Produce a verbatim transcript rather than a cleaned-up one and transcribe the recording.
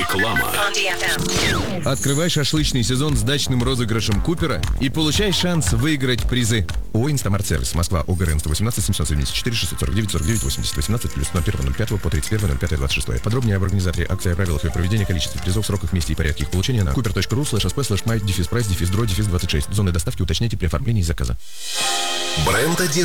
Реклама. Открывай шашлычный сезон с дачным розыгрышем Купера и получай шанс выиграть призы. ООО «Инстамарт Сервис», Москва, ОГРН сто восемнадцать семьсот семьдесят четыре шестьсот сорок девять сорок девять восемьдесят восемнадцать плюс ноль первого ноль пятого по тридцать первое ноль пятое двадцать шестое. Подробнее об организаторе акции, о правилах ее проведения, количестве призов, сроках, месте и порядке их получения на купер.ру слэш сп слэш май дефис прайс дефис дро дефис двадцать шесть. Зоны доставки уточняйте при оформлении заказа. Бренд одежды